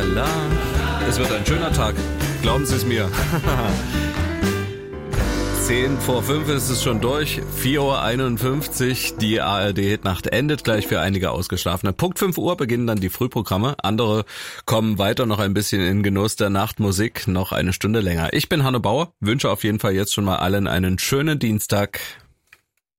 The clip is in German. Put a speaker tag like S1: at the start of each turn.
S1: la. Es wird ein schöner Tag. Glauben Sie es mir. 10:05 ist es schon durch. 4:51 Uhr. Die ARD-Hitnacht endet gleich für einige Ausgeschlafene. Punkt 5 Uhr beginnen dann die Frühprogramme. Andere kommen weiter noch ein bisschen in Genuss der Nachtmusik. Noch eine Stunde länger. Ich bin Hanno Bauer. Wünsche auf jeden Fall jetzt schon mal allen einen schönen Dienstag.